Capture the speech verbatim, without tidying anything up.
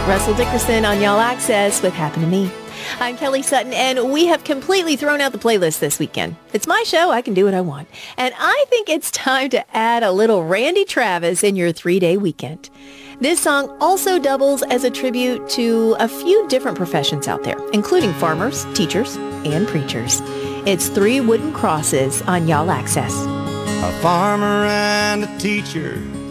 Russell Dickerson on Y'all Access with Happen to Me. I'm Kelly Sutton, and we have completely thrown out the playlist this weekend. It's my show. I can do what I want. And I think it's time to add a little Randy Travis in your three-day weekend. This song also doubles as a tribute to a few different professions out there, including farmers, teachers, and preachers. It's Three Wooden Crosses on Y'all Access. A farmer and a teacher